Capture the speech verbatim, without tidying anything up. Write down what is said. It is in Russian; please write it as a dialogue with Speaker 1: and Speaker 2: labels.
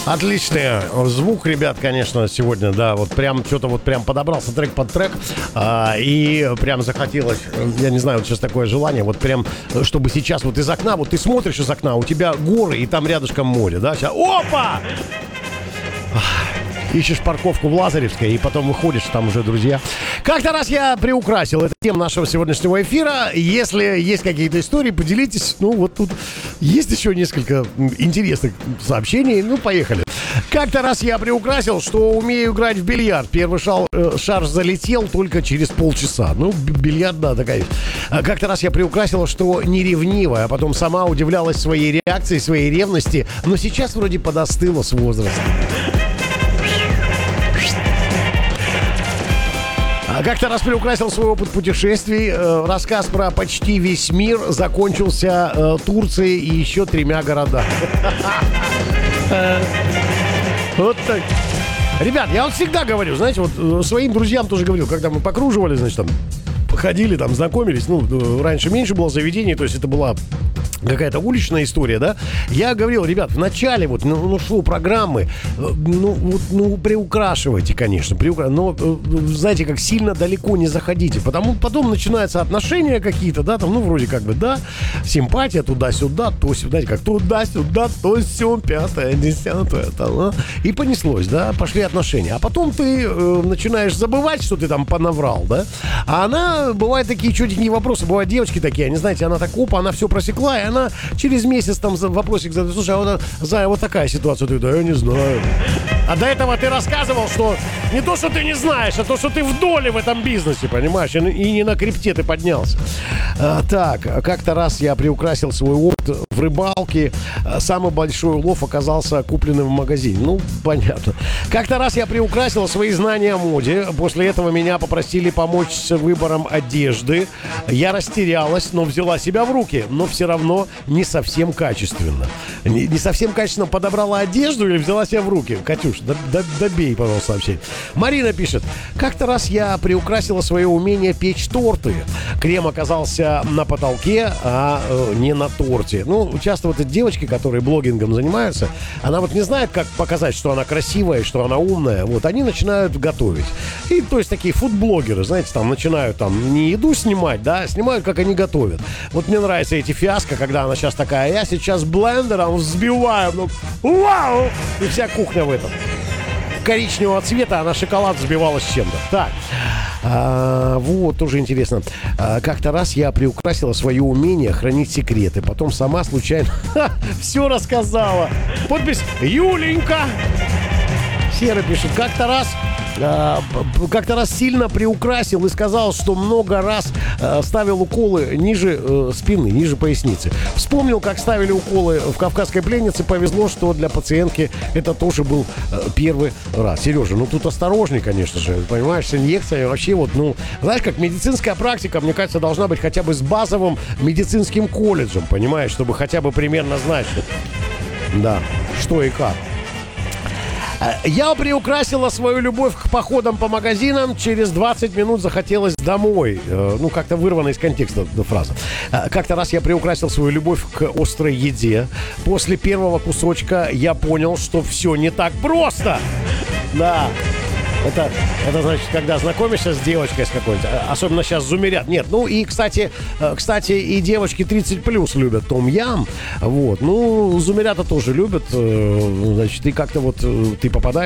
Speaker 1: Отличный звук, ребят, конечно, сегодня, да, вот прям что-то вот прям подобрался трек под трек, а, и прям захотелось, я не знаю, вот сейчас такое желание, вот прям, чтобы сейчас вот из окна, вот ты смотришь из окна, у тебя горы, и там рядышком море, да, сейчас, опа! Ищешь парковку в Лазаревской, и потом выходишь, там уже друзья. Как-то раз я приукрасил эту тему нашего сегодняшнего эфира. Если есть какие-то истории, поделитесь. Ну, вот тут есть еще несколько интересных сообщений. Ну, поехали. Как-то раз я приукрасил, что умею играть в бильярд. Первый шар, э, шар залетел только через полчаса. Ну, бильярд, да, такая. Как-то раз я приукрасила, что не ревнивая, а потом сама удивлялась своей реакции, своей ревности. Но сейчас вроде подостыла с возрастом. Как-то раз приукрасил свой опыт путешествий. Рассказ про почти весь мир закончился э, Турцией и еще тремя городами. Вот так. Ребят, я вот всегда говорю, знаете, вот своим друзьям тоже говорил, когда мы покруживали, значит, там, ходили, там, знакомились, ну, раньше меньше было заведений, то есть это была какая-то уличная история, да? Я говорил, ребят, в начале вот, ну, ну шоу программы, ну, вот, ну, приукрашивайте, конечно, приукра... но, знаете, как сильно далеко не заходите, потому потом начинаются отношения какие-то, да, там, ну, вроде как бы, да, симпатия туда-сюда, то сюда, как туда-сюда, то сюда, пятое, десятое, там, и понеслось, да, пошли отношения, а потом ты э, начинаешь забывать, что ты там понаврал, да, а она, бывают такие чудесные вопросы, бывают девочки такие, они, знаете, она так, опа, она все просекла, и она через месяц там вопросик задает, слушай, а вот, Зая, вот такая ситуация, ты, да, я не знаю. А до этого ты рассказывал, что не то, что ты не знаешь, а то, что ты в доле в этом бизнесе, понимаешь, и, и не на крипте ты поднялся. А, так, как-то раз я приукрасил свой опыт в рыбалке, самый большой улов оказался купленным в магазине. Ну, понятно. Как-то раз я приукрасил свои знания о моде, после этого меня попросили помочь с выбором одежды. Я растерялась, но взяла себя в руки, но все равно не совсем качественно. Не, не совсем качественно подобрала одежду или взяла себя в руки? Катюш, д- д- добей, пожалуйста, сообщение. Марина пишет. Как-то раз я приукрасила свое умение печь торты. Крем оказался на потолке, а э, не на торте. Ну, часто вот эти девочки, которые блогингом занимаются, она вот не знает, как показать, что она красивая, что она умная. Вот, они начинают готовить. И, то есть, такие фудблогеры, знаете, там, начинают там не еду снимать, да, снимают, как они готовят. Вот мне нравятся эти фиаско, когда она сейчас такая, я сейчас блендером взбиваю, ну, вау! И вся кухня в этом. Коричневого цвета, она шоколад взбивала с чем-то. Так, а, вот, тоже интересно. А, как-то раз я приукрасила свое умение хранить секреты. Потом сама случайно все рассказала. Подпись Юленька. Сера пишет, как-то раз Uh, как-то раз сильно приукрасил и сказал, что много раз uh, ставил уколы ниже uh, спины, ниже поясницы. Вспомнил, как ставили уколы в «Кавказской пленнице». Повезло, что для пациентки это тоже был uh, первый раз. Сережа, ну тут осторожней, конечно же. Понимаешь, с инъекциями вообще вот, ну, знаешь, как медицинская практика, мне кажется, должна быть хотя бы с базовым медицинским колледжем, понимаешь, чтобы хотя бы примерно знать, что, да, что и как. Я приукрасила свою любовь к походам по магазинам. Через двадцать минут захотелось домой. Ну, как-то вырвана из контекста фраза. Как-то раз я приукрасил свою любовь к острой еде. После первого кусочка я понял, что все не так просто. Да. Это, это значит, когда знакомишься с девочкой с какой-то, особенно сейчас зумерят. Нет, ну и, кстати, кстати, и девочки тридцать плюс любят том-ям. Вот, ну, зумерята тоже любят. Значит, и как-то вот ты попадаешь